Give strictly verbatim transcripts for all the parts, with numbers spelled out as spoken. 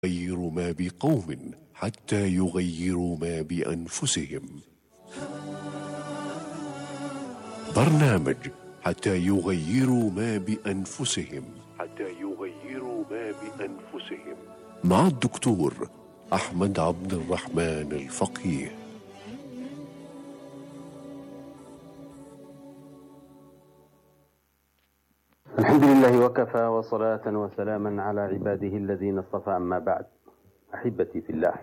يغيروا ما بقوم حتى يغيروا ما بأنفسهم. برنامج حتى يغيروا ما بأنفسهم حتى يغيروا ما بأنفسهم مع الدكتور أحمد عبد الرحمن الفقيه. الحمد لله وكفى، وصلاة وسلاما على عباده الذين اصطفى، أما بعد. أحبتي في الله،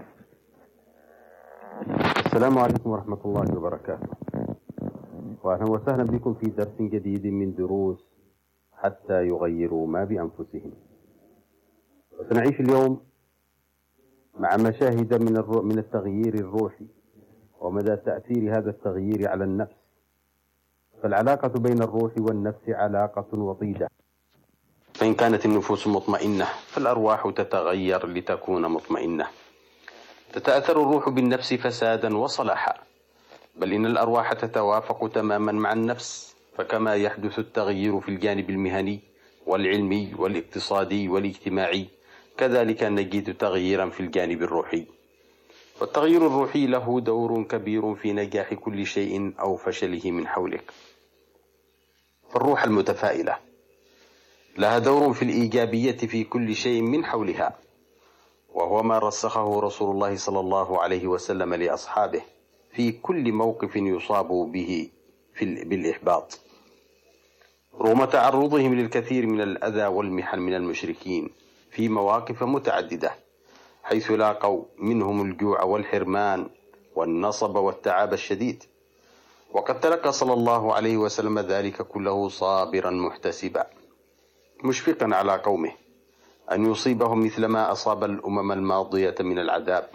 السلام عليكم ورحمة الله وبركاته، وأهلا وسهلا بكم في درس جديد من دروس حتى يغيروا ما بأنفسهم. سنعيش اليوم مع مشاهد من الرو... من التغيير الروحي ومدى تأثير هذا التغيير على النفس. فالعلاقة بين الروح والنفس علاقة وطيدة، فإن كانت النفوس مطمئنة فالأرواح تتغير لتكون مطمئنة. تتأثر الروح بالنفس فسادا وصلاحا، بل إن الأرواح تتوافق تماما مع النفس. فكما يحدث التغيير في الجانب المهني والعلمي والاقتصادي والاجتماعي، كذلك نجد تغييرا في الجانب الروحي. والتغيير الروحي له دور كبير في نجاح كل شيء أو فشله من حولك. فالروح المتفائلة لها دور في الإيجابية في كل شيء من حولها، وهو ما رسخه رسول الله صلى الله عليه وسلم لأصحابه في كل موقف يصاب به في بالإحباط، رغم تعرضهم للكثير من الأذى والمحن من المشركين في مواقف متعددة، حيث لاقوا منهم الجوع والحرمان والنصب والتعب الشديد. وقد تلقى صلى الله عليه وسلم ذلك كله صابرا محتسبا، مشفقا على قومه أن يصيبهم مثل ما أصاب الأمم الماضية من العذاب،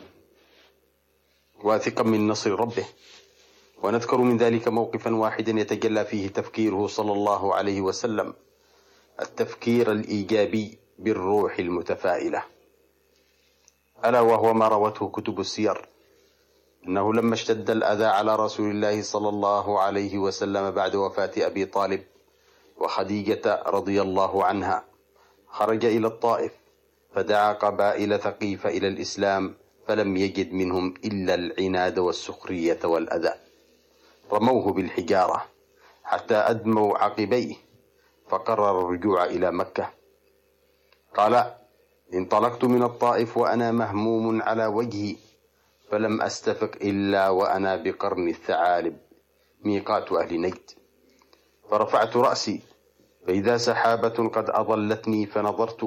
واثقا من نصر ربه. ونذكر من ذلك موقفا واحدا يتجلى فيه تفكيره صلى الله عليه وسلم، التفكير الإيجابي بالروح المتفائلة، ألا وهو ما روته كتب السير، أنه لما اشتد الأذى على رسول الله صلى الله عليه وسلم بعد وفاة أبي طالب وخديجة رضي الله عنها، خرج إلى الطائف فدعا قبائل ثقيف إلى الإسلام، فلم يجد منهم إلا العناد والسخرية والأذى. رموه بالحجارة حتى أدموا عقبيه، فقرر الرجوع إلى مكة. قال: انطلقت من الطائف وأنا مهموم على وجهي، فلم أستفق إلا وأنا بقرن الثعالب ميقات أهل نجد، فرفعت رأسي فإذا سحابة قد أضلتني، فنظرت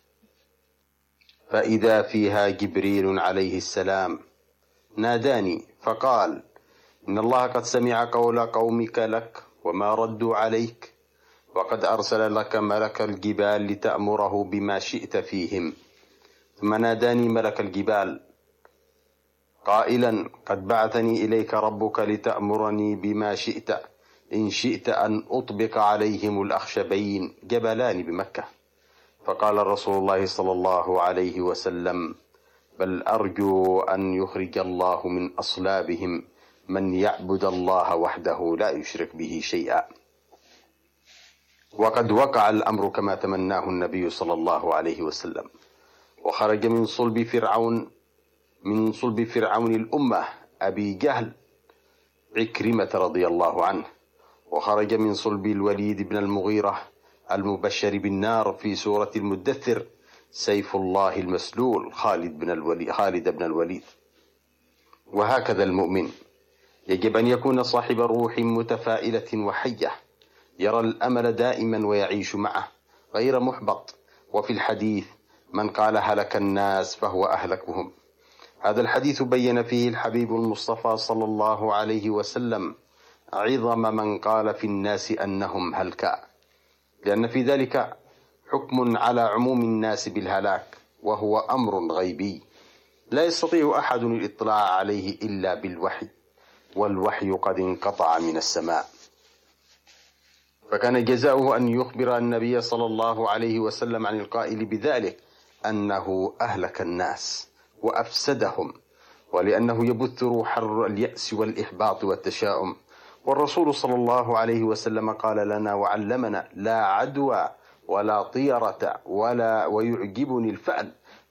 فإذا فيها جبريل عليه السلام ناداني فقال: إن الله قد سمع قول قومك لك وما ردوا عليك، وقد أرسل لك ملك الجبال لتأمره بما شئت فيهم. ثم ناداني ملك الجبال قائلا: قد بعثني إليك ربك لتأمرني بما شئت، إن شئت أن أطبق عليهم الأخشبين جبلان بمكة. فقال رسول الله صلى الله عليه وسلم: بل أرجو أن يخرج الله من أصلابهم من يعبد الله وحده لا يشرك به شيئا. وقد وقع الأمر كما تمناه النبي صلى الله عليه وسلم، وخرج من صلب فرعون من صلب فرعون الأمة أبي جهل عكرمة رضي الله عنه، وخرج من صلب الوليد بن المغيرة المبشر بالنار في سورة المدثر سيف الله المسلول خالد بن الوليد, خالد بن الوليد. وهكذا المؤمن يجب أن يكون صاحب روح متفائلة وحية، يرى الأمل دائما ويعيش معه غير محبط. وفي الحديث: من قال هلك الناس فهو أهلكهم. هذا الحديث بين فيه الحبيب المصطفى صلى الله عليه وسلم عظم من قال في الناس أنهم هلكا، لأن في ذلك حكم على عموم الناس بالهلاك، وهو أمر غيبي لا يستطيع أحد الإطلاع عليه إلا بالوحي، والوحي قد انقطع من السماء. فكان جزاؤه أن يخبر النبي صلى الله عليه وسلم عن القائل بذلك أنه أهلك الناس وأفسدهم، ولأنه يبث روح اليأس والإحباط والتشاؤم. والرسول صلى الله عليه وسلم قال لنا وعلمنا: لا عدوى ولا طيرة ولا ويعجبني الفأل،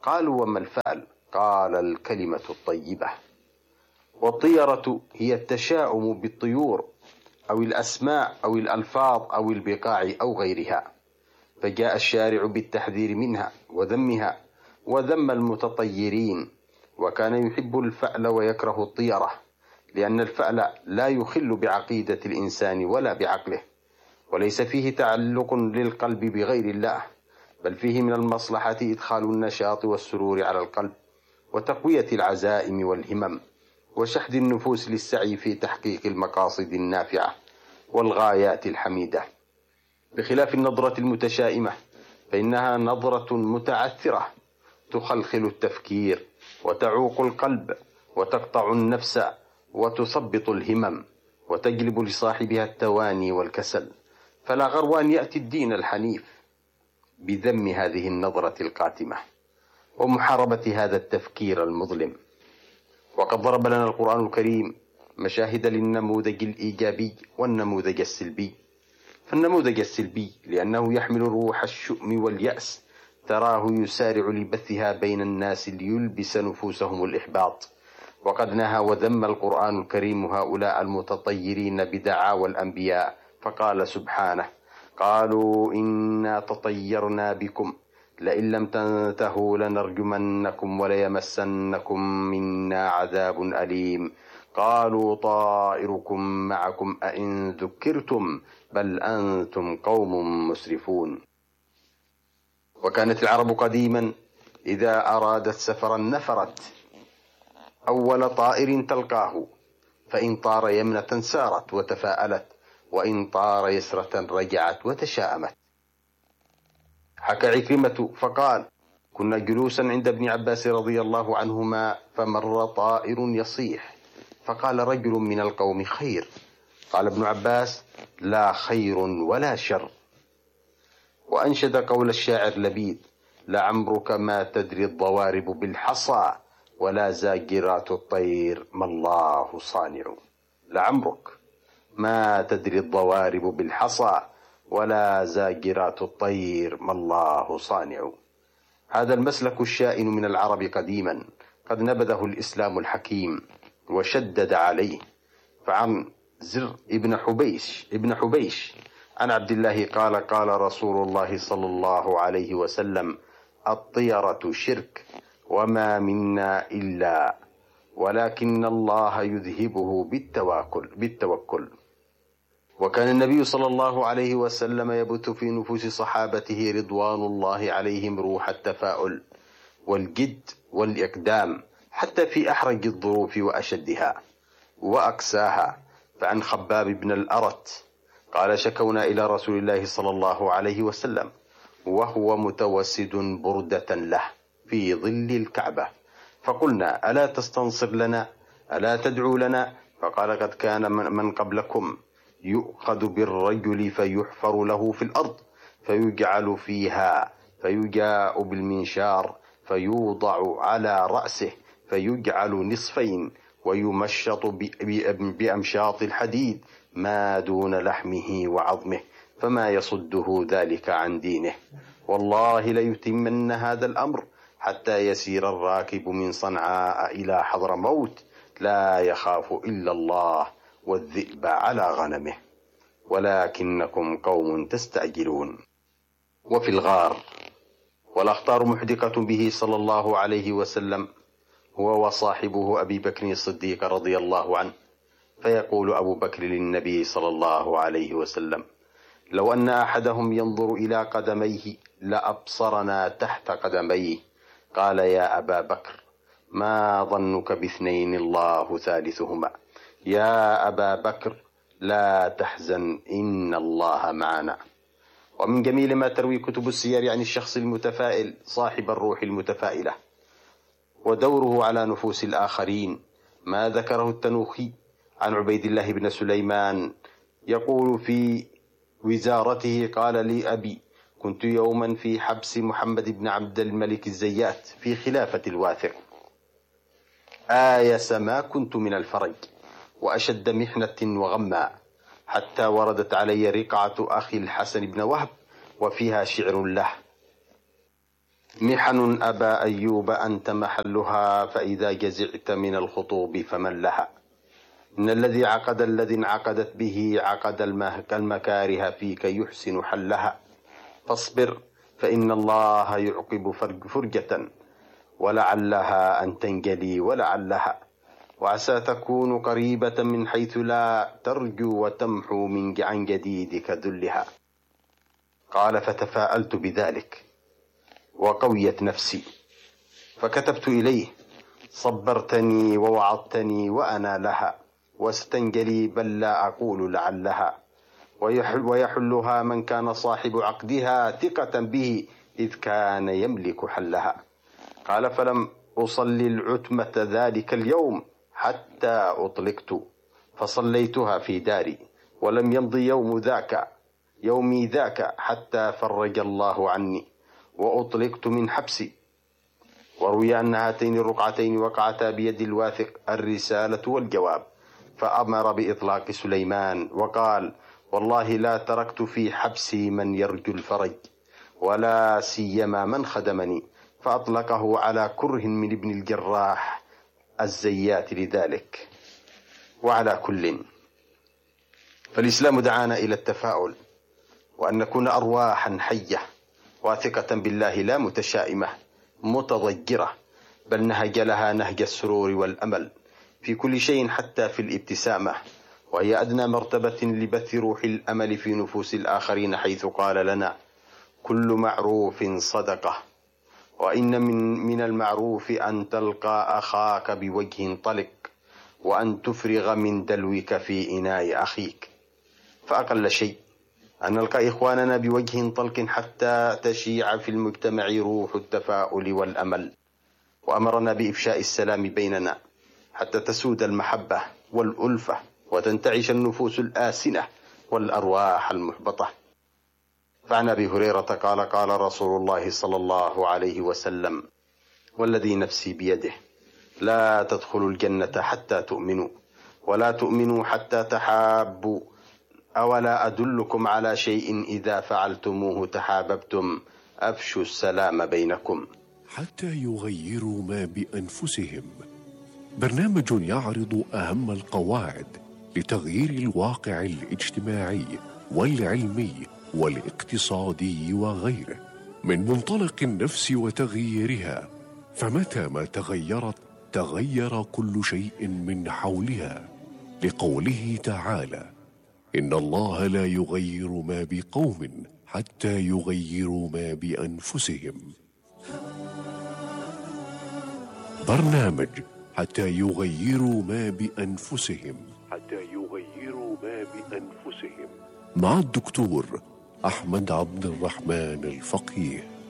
قالوا: وما الفأل؟ قال: الكلمة الطيبة. والطيرة هي التشاؤم بالطيور أو الأسماء أو الألفاظ أو البقاع أو غيرها، فجاء الشارع بالتحذير منها وذمها وذم المتطيرين، وكان يحب الفأل ويكره الطيرة، لأن الفأل لا يخل بعقيدة الإنسان ولا بعقله، وليس فيه تعلق للقلب بغير الله، بل فيه من المصلحة إدخال النشاط والسرور على القلب، وتقوية العزائم والهمم، وشحذ النفوس للسعي في تحقيق المقاصد النافعة والغايات الحميدة، بخلاف النظرة المتشائمة، فإنها نظرة متعثرة تخلخل التفكير وتعوق القلب وتقطع النفس وتثبط الهمم، وتجلب لصاحبها التواني والكسل. فلا غرو أن يأتي الدين الحنيف بذم هذه النظرة القاتمة ومحاربة هذا التفكير المظلم. وقد ضرب لنا القرآن الكريم مشاهد للنموذج الإيجابي والنموذج السلبي. فالنموذج السلبي لأنه يحمل روح الشؤم واليأس، تراه يسارع لبثها بين الناس ليلبس نفوسهم الإحباط. وقد نهى وذم القرآن الكريم هؤلاء المتطيرين بدعاوى الأنبياء، فقال سبحانه: قالوا إنا تطيرنا بكم لئن لم تنتهوا لنرجمنكم وليمسنكم منا عذاب أليم. قالوا طائركم معكم أئن ذكرتم بل أنتم قوم مسرفون. وكانت العرب قديما إذا أرادت سفرا نفرت أول طائر تلقاه، فإن طار يمنة سارت وتفاءلت، وإن طار يسرة رجعت وتشاءمت. حكى عكرمة فقال: كنا جلوسا عند ابن عباس رضي الله عنهما، فمر طائر يصيح، فقال رجل من القوم: خير. قال ابن عباس: لا خير ولا شر. وأنشد قول الشاعر لبيد: لعمرك ما تدري الضوارب بالحصى ولا زاجرات الطير ما الله صانع. لعمرك ما تدري الضوارب بالحصى ولا زاجرات الطير ما الله صانع. هذا المسلك الشائن من العرب قديما قد نبذه الإسلام الحكيم وشدد عليه. فعن زر ابن حبيش ابن حبيش عن عبد الله قال: قال رسول الله صلى الله عليه وسلم: الطيرة شرك وما منا إلا ولكن الله يذهبه بالتوكل بالتوكل. وكان النبي صلى الله عليه وسلم يبث في نفوس صحابته رضوان الله عليهم روح التفاؤل والجد والإقدام حتى في أحرج الظروف وأشدها وأقساها. فعن خباب بن الأرت قال: شكونا إلى رسول الله صلى الله عليه وسلم وهو متوسد بردة له في ظل الكعبة، فقلنا: ألا تستنصر لنا؟ ألا تدعو لنا؟ فقال: قد كان من قبلكم يؤخذ بالرجل فيحفر له في الأرض فيجعل فيها، فيجاء بالمنشار فيوضع على رأسه فيجعل نصفين ويمشط بأمشاط الحديد ما دون لحمه وعظمه، فما يصده ذلك عن دينه. والله ليتمن هذا الأمر حتى يسير الراكب من صنعاء إلى حضرموت لا يخاف إلا الله والذئب على غنمه، ولكنكم قوم تستعجلون. وفي الغار: والأخطار محدقة به صلى الله عليه وسلم هو وصاحبه أبي بكر الصديق رضي الله عنه، فيقول أبو بكر للنبي صلى الله عليه وسلم: لو أن أحدهم ينظر إلى قدميه لأبصرنا تحت قدميه. قال: يا أبا بكر، ما ظنك باثنين الله ثالثهما؟ يا أبا بكر لا تحزن إن الله معنا. ومن جميل ما تروي كتب السير عن الشخص المتفائل صاحب الروح المتفائلة ودوره على نفوس الآخرين ما ذكره التنوخي عن عبيد الله بن سليمان يقول في وزارته: قال لي أبي: كنت يوما في حبس محمد بن عبد الملك الزيات في خلافة الواثق، آيس ما كنت من الفرج وأشد محنة وغما، حتى وردت علي رقعة أخي الحسن بن وهب وفيها شعر له: محن أبا أيوب أنت محلها، فإذا جزعت من الخطوب فمن لها. إن الذي عقد الذي انعقدت به عقد المكاره فيك يحسن حلها. فاصبر فإن الله يعقب فرجة، ولعلها أن تنجلي ولعلها، وعسى تكون قريبة من حيث لا ترجو، وتمحو من عن جديدك ذلها. قال فتفاءلت بذلك وقويت نفسي، فكتبت إليه صبرتني ووعظتني وأنا لها، واستنجلي بل لا أقول لعلها، ويحل ويحلها من كان صاحب عقدها ثقة به إذ كان يملك حلها. قال فلم أصلي العتمة ذلك اليوم حتى أطلقت، فصليتها في داري، ولم يمضي يوم ذاك يومي ذاك حتى فرج الله عني وأطلقت من حبسي. وروي أن هاتين الرقعتين وقعتا بيد الواثق الرسالة والجواب، فأمر بإطلاق سليمان وقال والله لا تركت في حبسي من يرجو الفرج، ولا سيما من خدمني، فأطلقه على كره من ابن الجراح الزيات لذلك. وعلى كل، فالإسلام دعانا إلى التفاؤل، وأن نكون أرواحا حية واثقة بالله لا متشائمة متضجرة، بل نهج لها نهج السرور والأمل في كل شيء حتى في الابتسامة، وهي أدنى مرتبة لبث روح الأمل في نفوس الآخرين، حيث قال لنا كل معروف صدقة، وإن من, من المعروف أن تلقى أخاك بوجه طلق، وأن تفرغ من دلوك في إناء أخيك. فأقل شيء أن نلقى إخواننا بوجه طلق حتى تشيع في المجتمع روح التفاؤل والأمل. وأمرنا بإفشاء السلام بيننا حتى تسود المحبة والألفة، وتنتعش النفوس الآسنة والأرواح المحبطة. فعن أبي هريرة قال قال رسول الله صلى الله عليه وسلم والذي نفسي بيده لا تدخلوا الجنة حتى تؤمنوا، ولا تؤمنوا حتى تحابوا، أولا أدلكم على شيء إذا فعلتموه تحاببتم، أفشوا السلام بينكم. حتى يغيروا ما بأنفسهم، برنامج يعرض أهم القواعد لتغيير الواقع الاجتماعي والعلمي والاقتصادي وغيره من منطلق النفس وتغييرها. فمتى ما تغيرت تغير كل شيء من حولها، لقوله تعالى إن الله لا يغير ما بقوم حتى يغيروا ما بأنفسهم. برنامج حتى يغيروا ما بأنفسهم حتى يغيروا ما بأنفسهم مع الدكتور أحمد عبد الرحمن الفقيه.